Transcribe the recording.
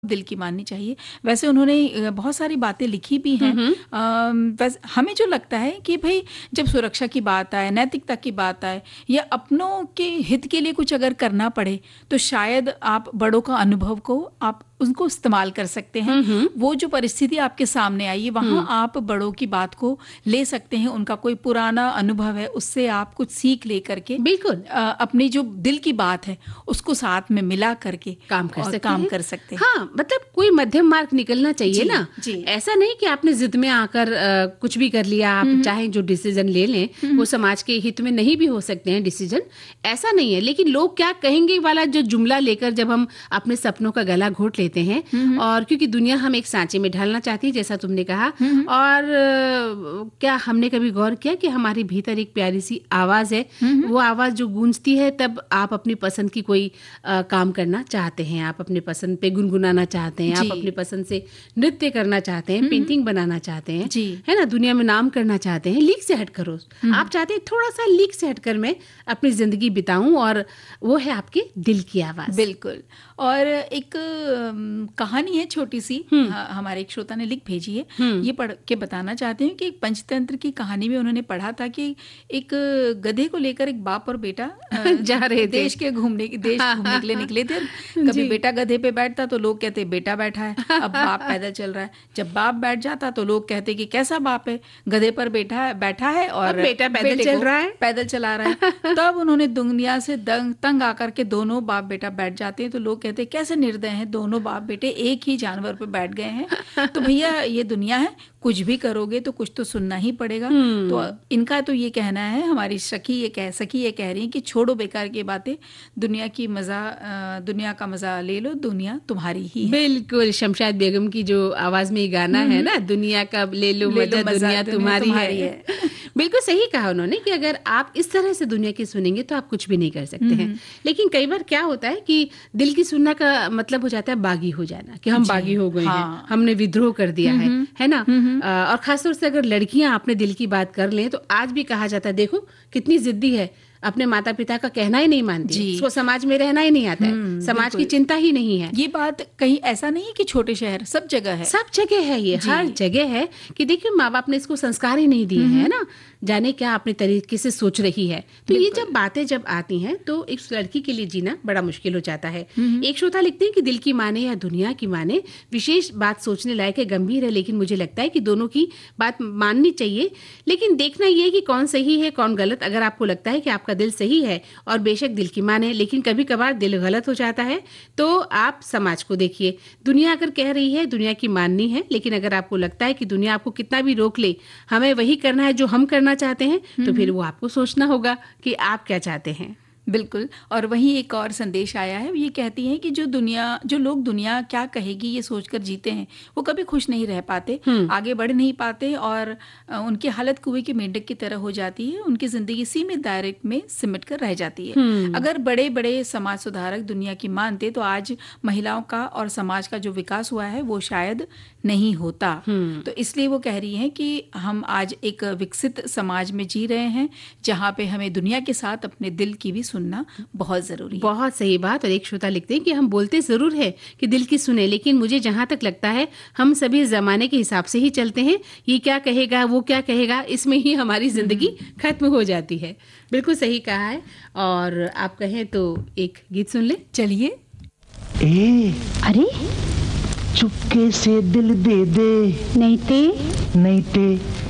दिल की माननी चाहिए। वैसे उन्होंने बहुत सारी बातें लिखी भी हैं। वैसे हमें जो लगता है कि भाई जब सुरक्षा की बात आए, नैतिकता की बात आए या अपनों के हित के लिए कुछ अगर करना पड़े तो शायद आप बड़ों का अनुभव को आप उनको इस्तेमाल कर सकते हैं। वो जो परिस्थिति आपके सामने आई है वहाँ आप बड़ों की बात को ले सकते हैं। उनका कोई पुराना अनुभव है उससे आप कुछ सीख ले करके बिल्कुल अपनी जो दिल की बात है उसको साथ में मिला करके काम कर सकते हैं। हाँ, मतलब कोई मध्यम मार्ग निकलना चाहिए ना। ऐसा नहीं कि आपने जिद में आकर कुछ भी कर लिया। आप चाहे जो डिसीजन ले लें वो समाज के हित में नहीं भी हो सकते हैं डिसीजन, ऐसा नहीं है। लेकिन लोग क्या कहेंगे वाला जो जुमला लेकर जब हम अपने सपनों का गला घोट लेते हैं, और क्योंकि दुनिया हम एक सांचे में ढालना चाहती है जैसा तुमने कहा, और क्या हमने कभी गौर किया कि हमारे भीतर एक प्यारी सी आवाज है, वो आवाज जो गूंजती है तब आप अपनी पसंद की कोई काम करना चाहते हैं, आप अपने पसंद पे गुनगुनाना चाहते हैं, आप अपनी पसंद से नृत्य करना चाहते हैं, पेंटिंग बनाना चाहते हैं, है ना, दुनिया में नाम करना चाहते हैं। लीक से हट करो, आप चाहते हैं थोड़ा सा लीक से हटकर मैं अपनी जिंदगी बिताऊं, और वो है आपके दिल की आवाज। बिल्कुल। और एक कहानी है छोटी सी, हमारे एक श्रोता ने लिख भेजी है, ये पढ़ के बताना चाहते हैं कि एक पंचतंत्र की कहानी में उन्होंने पढ़ा था कि एक गधे को लेकर एक बाप और बेटा जा रहे थे, देश घूमने के लिए निकले थे। कभी बेटा गधे पे बैठता तो लोग कहते बेटा बैठा है, अब बाप पैदल चल रहा है। जब बाप बैठ जाता तो लोग कहते कि कैसा बाप है, गधे पर बैठा है और बेटा पैदल चल रहा है, पैदल चला रहा है। तब उन्होंने दुनिया से तंग आकर के दोनों बाप बेटा बैठ जाते हैं तो लोग कहते कैसे निर्दय हैं, दोनों बाप बेटे एक ही जानवर पे बैठ गए हैं। तो भैया ये दुनिया है, कुछ भी करोगे तो कुछ तो सुनना ही पड़ेगा। तो इनका तो ये कहना है, हमारी सखी ये कह रही है कि छोड़ो बेकार की बातें, दुनिया का मजा ले लो, दुनिया तुम्हारी ही है। बिल्कुल, शमशाद बेगम की जो आवाज में गाना है ना, दुनिया का ले लो मजा, दुनिया तुम्हारी है। बिल्कुल सही कहा उन्होंने कि अगर आप इस तरह से दुनिया की सुनेंगे तो आप कुछ भी नहीं कर सकते हैं। लेकिन कई बार क्या होता है कि दिल की सुनना का मतलब हो जाता है बागी हो जाना, कि हम बागी हो गए हैं, हमने विद्रोह कर दिया है ना। और खासतौर से अगर लड़कियां अपने दिल की बात कर लें तो आज भी कहा जाता है देखो कितनी जिद्दी है, अपने माता पिता का कहना ही नहीं मानती, उसको समाज में रहना ही नहीं आता है, समाज की चिंता ही नहीं है। ये बात कहीं ऐसा नहीं है कि छोटे शहर, सब जगह है, सब जगह है, ये हर जगह है कि देखिए माँ बाप ने इसको संस्कार ही नहीं दिए हैं ना, जाने क्या अपने तरीके से सोच रही है। तो ये जब बातें जब आती हैं तो एक लड़की के लिए जीना बड़ा मुश्किल हो जाता है। एक श्रोता लिखते हैं कि दिल की माने या दुनिया की माने, विशेष बात सोचने लायक है, गंभीर है, लेकिन मुझे लगता है कि दोनों की बात माननी चाहिए। लेकिन देखना ये है कि कौन सही है कौन गलत। अगर आपको लगता है कि आपका दिल सही है और बेशक दिल की माने, लेकिन कभी कभार दिल गलत हो जाता है, तो आप समाज को देखिए। दुनिया अगर कह रही है दुनिया की माननी है, लेकिन अगर आपको लगता है कि दुनिया आपको कितना भी रोक ले, हमें वही करना है जो हम करना चाहते हैं, तो फिर वो आपको सोचना होगा कि आप क्या चाहते हैं। बिल्कुल। और वहीं एक और संदेश आया है, ये कहती हैं कि जो लोग दुनिया क्या कहेगी ये सोचकर जीते हैं वो कभी खुश नहीं रह पाते, आगे बढ़ नहीं पाते, और उनकी हालत कुएं के मेंढक की तरह हो जाती है। उनकी जिंदगी सीमित दायरे में सिमट कर रह जाती है। अगर बड़े बड़े समाज सुधारक दुनिया की मानते तो आज महिलाओं का और समाज का जो विकास हुआ है वो शायद नहीं होता। तो इसलिए वो कह रही हैं कि हम आज एक विकसित समाज में जी रहे हैं जहाँ पे हमें दुनिया के साथ अपने दिल की भी सुनना बहुत जरूरी है। बहुत सही बात। और एक श्रोता लिखते हैं कि हम बोलते जरूर है कि दिल की सुने, लेकिन मुझे जहाँ तक लगता है हम सभी जमाने के हिसाब से ही चलते हैं। ये क्या कहेगा वो क्या कहेगा, इसमें ही हमारी जिंदगी खत्म हो जाती है। बिल्कुल सही कहा है। और आप कहें तो एक गीत सुन ले, चलिए। अरे चुपके से दिल दे दे, नहीं ते